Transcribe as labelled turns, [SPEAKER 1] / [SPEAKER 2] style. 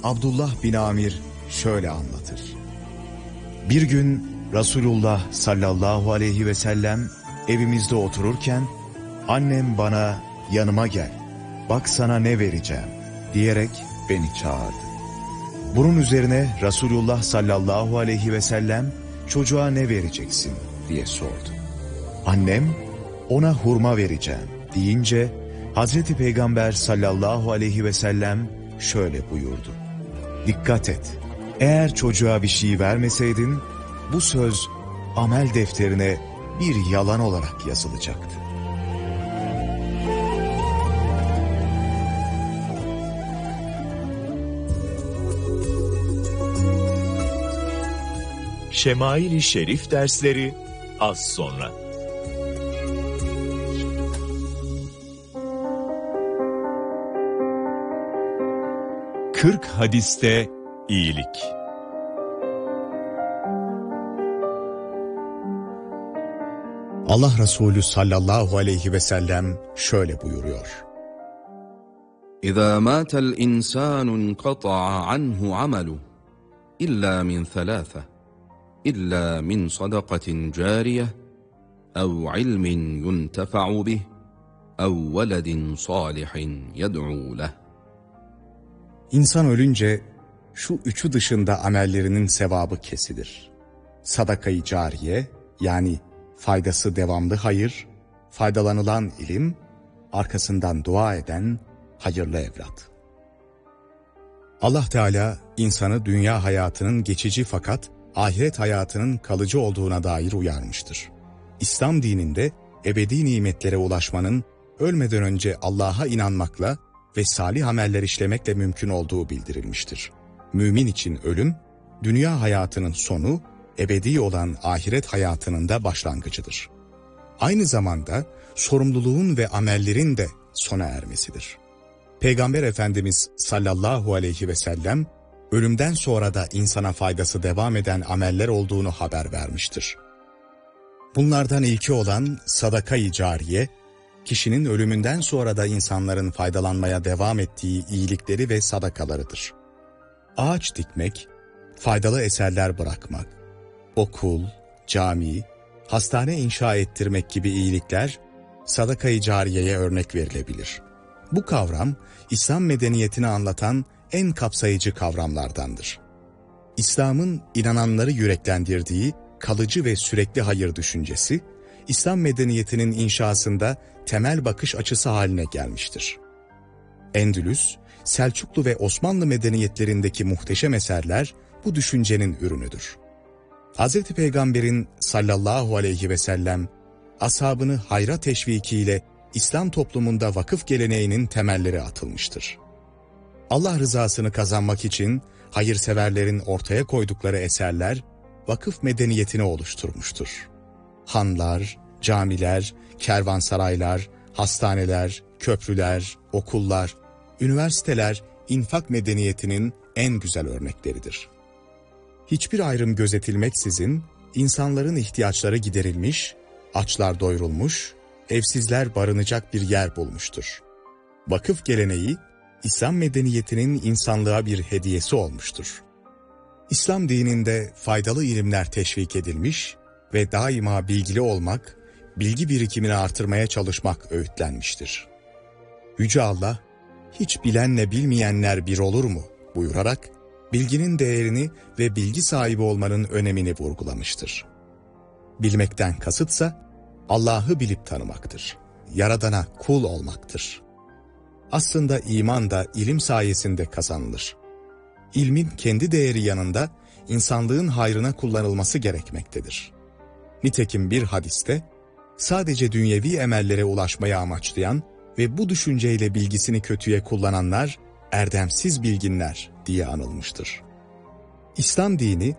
[SPEAKER 1] Abdullah bin Amir şöyle anlatır. Bir gün Resulullah sallallahu aleyhi ve sellem evimizde otururken annem bana yanıma gel, bak sana ne vereceğim diyerek beni çağırdı. Bunun üzerine Resulullah sallallahu aleyhi ve sellem çocuğa ne vereceksin diye sordu. Annem ona hurma vereceğim deyince Hazreti Peygamber sallallahu aleyhi ve sellem şöyle buyurdu. Dikkat et, eğer çocuğa bir şey vermeseydin bu söz amel defterine bir yalan olarak yazılacaktı.
[SPEAKER 2] Şemail-i Şerif dersleri az sonra. Kırk hadiste iyilik.
[SPEAKER 1] Allah Resulü sallallahu aleyhi ve sellem şöyle buyuruyor.
[SPEAKER 3] İzâ mâtel insânun qata'a anhu amaluhu illâ min thalâthe illâ min sadakatin câriyeh ev ilmin yuntefa'u bih ev veledin sâlihin yed'û leh.
[SPEAKER 1] İnsan ölünce şu üçü dışında amellerinin sevabı kesilir. Sadaka-i cariye, yani faydası devamlı hayır, faydalanılan ilim, arkasından dua eden hayırlı evlat. Allah Teala insanı dünya hayatının geçici fakat ahiret hayatının kalıcı olduğuna dair uyarmıştır. İslam dininde ebedi nimetlere ulaşmanın ölmeden önce Allah'a inanmakla ve salih ameller işlemekle mümkün olduğu bildirilmiştir. Mümin için ölüm, dünya hayatının sonu, ebedi olan ahiret hayatının da başlangıcıdır. Aynı zamanda sorumluluğun ve amellerin de sona ermesidir. Peygamber Efendimiz sallallahu aleyhi ve sellem, ölümden sonra da insana faydası devam eden ameller olduğunu haber vermiştir. Bunlardan ilki olan sadaka-i cariye, kişinin ölümünden sonra da insanların faydalanmaya devam ettiği iyilikleri ve sadakalarıdır. Ağaç dikmek, faydalı eserler bırakmak, okul, cami, hastane inşa ettirmek gibi iyilikler sadaka-i cariyeye örnek verilebilir. Bu kavram, İslam medeniyetini anlatan en kapsayıcı kavramlardandır. İslam'ın inananları yüreklendirdiği kalıcı ve sürekli hayır düşüncesi, İslam medeniyetinin inşasında temel bakış açısı haline gelmiştir. Endülüs, Selçuklu ve Osmanlı medeniyetlerindeki muhteşem eserler bu düşüncenin ürünüdür. Hz. Peygamber'in sallallahu aleyhi ve sellem, ashabını hayra teşvikiyle İslam toplumunda vakıf geleneğinin temelleri atılmıştır. Allah rızasını kazanmak için hayırseverlerin ortaya koydukları eserler vakıf medeniyetini oluşturmuştur. Hanlar, camiler, kervansaraylar, hastaneler, köprüler, okullar, üniversiteler infak medeniyetinin en güzel örnekleridir. Hiçbir ayrım gözetilmeksizin insanların ihtiyaçları giderilmiş, açlar doyurulmuş, evsizler barınacak bir yer bulmuştur. Vakıf geleneği, İslam medeniyetinin insanlığa bir hediyesi olmuştur. İslam dininde faydalı ilimler teşvik edilmiş ve daima bilgili olmak, bilgi birikimini artırmaya çalışmak öğütlenmiştir. Yüce Allah, hiç bilenle bilmeyenler bir olur mu buyurarak, bilginin değerini ve bilgi sahibi olmanın önemini vurgulamıştır. Bilmekten kasıtsa, Allah'ı bilip tanımaktır. Yaradana kul olmaktır. Aslında iman da ilim sayesinde kazanılır. İlmin kendi değeri yanında insanlığın hayrına kullanılması gerekmektedir. Nitekim bir hadiste, sadece dünyevi emellere ulaşmayı amaçlayan ve bu düşünceyle bilgisini kötüye kullananlar erdemsiz bilginler diye anılmıştır. İslam dini,